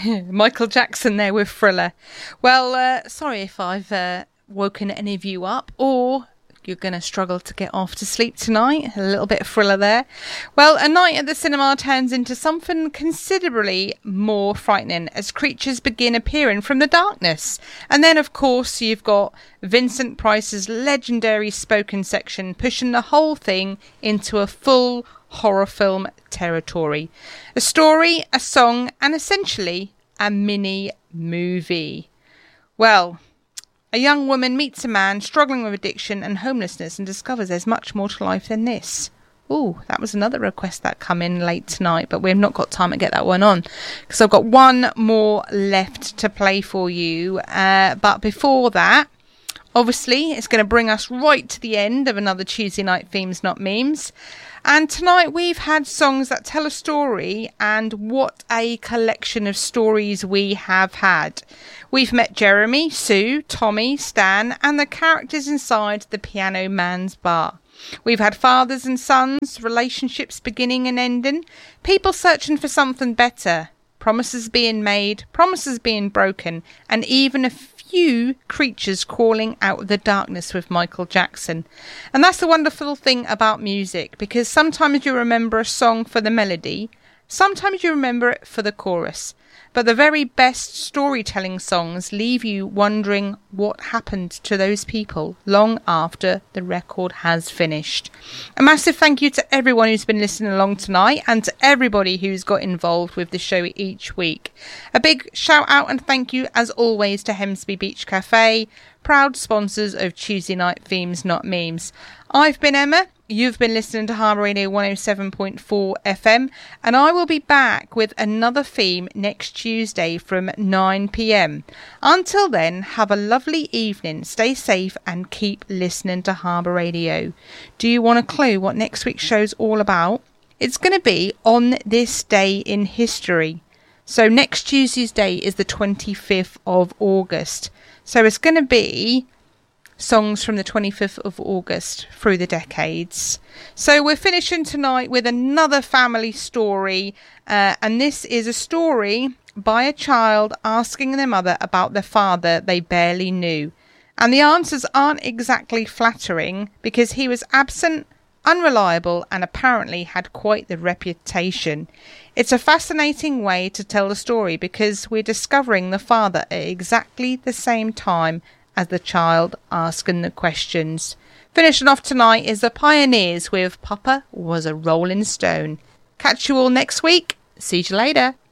Michael Jackson there with Thriller. Well, sorry if I've woken any of you up, or you're going to struggle to get off to sleep tonight. A little bit of Thriller there. Well, a night at the cinema turns into something considerably more frightening as creatures begin appearing from the darkness. And then, of course, you've got Vincent Price's legendary spoken section pushing the whole thing into a full horror film territory. A story, a song, and essentially a mini movie. Well, a young woman meets a man struggling with addiction and homelessness and discovers there's much more to life than this. Ooh, that was another request that come in late tonight, but we've not got time to get that one on because I've got one more left to play for you. But before that, obviously, it's going to bring us right to the end of another Tuesday Night Themes Not Memes. And tonight we've had songs that tell a story, and what a collection of stories we have had. We've met Jeremy, Sue, Tommy, Stan, and the characters inside the Piano Man's bar. We've had fathers and sons, relationships beginning and ending, people searching for something better, promises being made, promises being broken, and even a few creatures crawling out of the darkness with Michael Jackson. And that's the wonderful thing about music, because sometimes you remember a song for the melody, sometimes you remember it for the chorus. But the very best storytelling songs leave you wondering what happened to those people long after the record has finished. A massive thank you to everyone who's been listening along tonight, and to everybody who's got involved with the show each week. A big shout out and thank you as always to Hemsby Beach Cafe, proud sponsors of Tuesday Night Themes Not Memes. I've been Emma. You've been listening to Harbour Radio 107.4 FM, and I will be back with another theme next Tuesday from 9 p.m. Until then, have a lovely evening, stay safe, and keep listening to Harbour Radio. Do you want a clue what next week's show's all about? It's going to be On This Day in History. So next Tuesday's day is the 25th of August. So it's going to be songs from the 25th of August through the decades. So we're finishing tonight with another family story, and this is a story by a child asking their mother about their father they barely knew. And the answers aren't exactly flattering because he was absent, unreliable, and apparently had quite the reputation. It's a fascinating way to tell the story because we're discovering the father at exactly the same time as the child asking the questions. Finishing off tonight is the Pioneers with Papa Was a Rolling Stone. Catch you all next week. See you later.